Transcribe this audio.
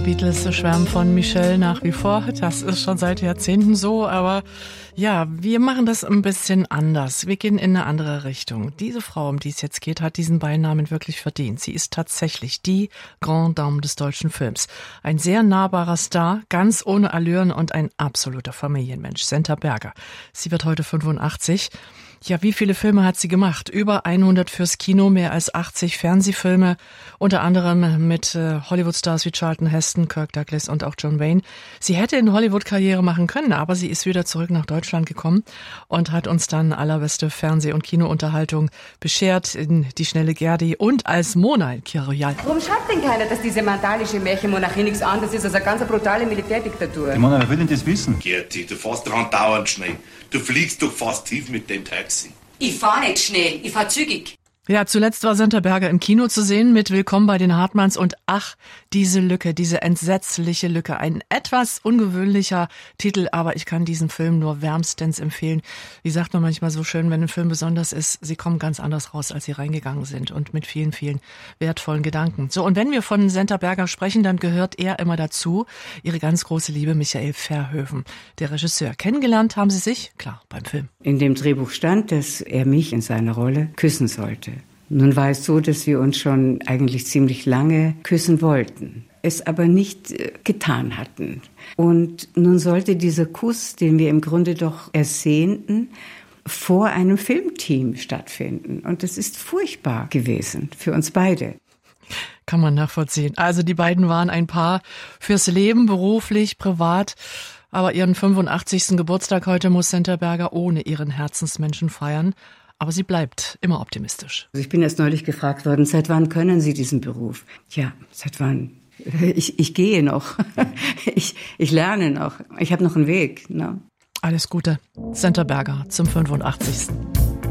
Beatles schwärmen von Michelle nach wie vor. Das ist schon seit Jahrzehnten so, aber ja, wir machen das ein bisschen anders. Wir gehen in eine andere Richtung. Diese Frau, um die es jetzt geht, hat diesen Beinamen wirklich verdient. Sie ist tatsächlich die Grande Dame des deutschen Films. Ein sehr nahbarer Star, ganz ohne Allüren und ein absoluter Familienmensch. Senta Berger. Sie wird heute 85. Ja, wie viele Filme hat sie gemacht? Über 100 fürs Kino, mehr als 80 Fernsehfilme, unter anderem mit Hollywood-Stars wie Charlton Heston, Kirk Douglas und auch John Wayne. Sie hätte in Hollywood Karriere machen können, aber sie ist wieder zurück nach Deutschland gekommen und hat uns dann allerbeste Fernseh- und Kinounterhaltung beschert in Die schnelle Gerdi und als Mona in Kir Royal. Warum schreibt denn keiner, dass diese mandalische Märchenmonarchie nichts anderes ist als eine ganz brutale Militärdiktatur? Die Mona, wer will denn das wissen? Gerti, du fährst dran dauernd schnell. Du fliegst doch fast tief mit dem Taxi. Ich fahr nicht schnell, ich fahr zügig. Ja, zuletzt war Senta Berger im Kino zu sehen mit Willkommen bei den Hartmanns und ach, diese Lücke, diese entsetzliche Lücke. Ein etwas ungewöhnlicher Titel, aber ich kann diesen Film nur wärmstens empfehlen. Wie sagt man manchmal so schön, wenn ein Film besonders ist, sie kommen ganz anders raus, als sie reingegangen sind und mit vielen, vielen wertvollen Gedanken. So, und wenn wir von Senta Berger sprechen, dann gehört er immer dazu, ihre ganz große Liebe Michael Verhoeven, der Regisseur. Kennengelernt haben sie sich, klar, beim Film. In dem Drehbuch stand, dass er mich in seiner Rolle küssen sollte. Nun war es so, dass wir uns schon eigentlich ziemlich lange küssen wollten, es aber nicht getan hatten. Und nun sollte dieser Kuss, den wir im Grunde doch ersehnten, vor einem Filmteam stattfinden. Und das ist furchtbar gewesen für uns beide. Kann man nachvollziehen. Also die beiden waren ein Paar fürs Leben, beruflich, privat. Aber ihren 85. Geburtstag heute muss Senta Berger ohne ihren Herzensmenschen feiern. Aber sie bleibt immer optimistisch. Also ich bin erst neulich gefragt worden, seit wann können Sie diesen Beruf? Ja, seit wann? Ich gehe noch. Ich lerne noch. Ich habe noch einen Weg. Ne? Alles Gute. Senta Berger zum 85.